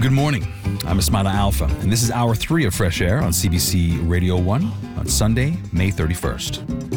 Good morning. I'm Ismaila Alpha, and this is Hour 3 of Fresh Air on CBC Radio 1 on Sunday, May 31st.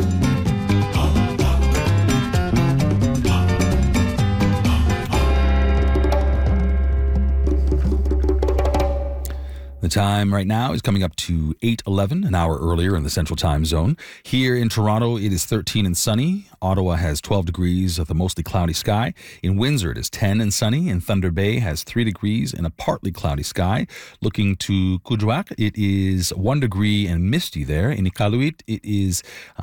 The time right now is coming up to 8:11, an hour earlier in the Central Time Zone. Here in Toronto, it is 13 and sunny. Ottawa has 12 degrees with a mostly cloudy sky. In Windsor, it is 10 and sunny. And Thunder Bay has 3 degrees and a partly cloudy sky. Looking to Kuujjuaq, it is 1 degree and misty there. In Iqaluit, it is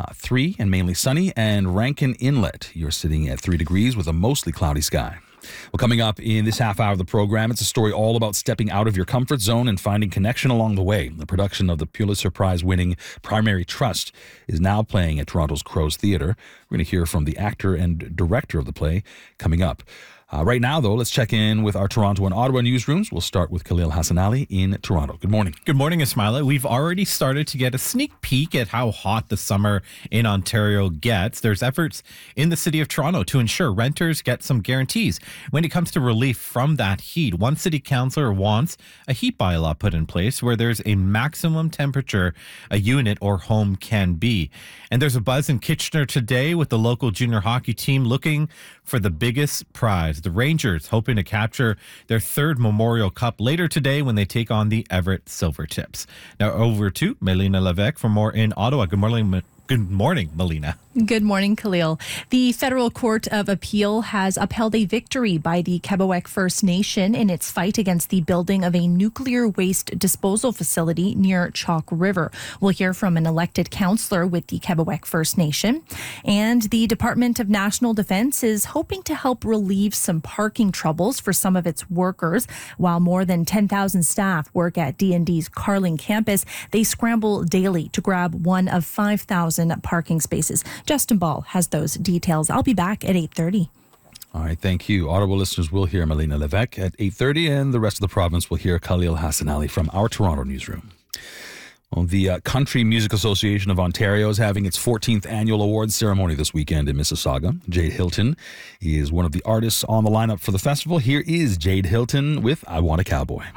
3 and mainly sunny. And Rankin Inlet, you're sitting at 3 degrees with a mostly cloudy sky. Well, coming up in this half hour of the program, it's a story all about stepping out of your comfort zone and finding connection along the way. The production of the Pulitzer Prize-winning Primary Trust is now playing at Toronto's Crows Theatre. We're going to hear from the actor and director of the play coming up. Right now, though, let's check in with our Toronto and Ottawa newsrooms. We'll start with Khalil Hassanali in Toronto. Good morning. Good morning, Ismaila. We've already started to get a sneak peek at how hot the summer in Ontario gets. There's efforts in the city of Toronto to ensure renters get some guarantees when it comes to relief from that heat. One city councillor wants a heat bylaw put in place where there's a maximum temperature a unit or home can be. And there's a buzz in Kitchener today with the local junior hockey team looking for the biggest prize. The Rangers hoping to capture their third Memorial Cup later today when they take on the Everett Silvertips. Now over to Melina Levesque for more in Ottawa. Good morning, Melina. Good morning, Khalil. The Federal Court of Appeal has upheld a victory by the Quebecois First Nation in its fight against the building of a nuclear waste disposal facility near Chalk River. We'll hear from an elected councillor with the Quebecois First Nation. And the Department of National Defence is hoping to help relieve some parking troubles for some of its workers. While more than 10,000 staff work at D&D's Carling campus, they scramble daily to grab one of 5,000 parking spaces. Justin Ball has those details. I'll be back at 8:30. All right, thank you. Ottawa listeners will hear Melina Levesque at 8:30, and the rest of the province will hear Khalil Hassanali from our Toronto newsroom. Well, the Country Music Association of Ontario is having its 14th annual awards ceremony this weekend in Mississauga. Jade Hilton is one of the artists on the lineup for the festival. Here is Jade Hilton with I Want a Cowboy.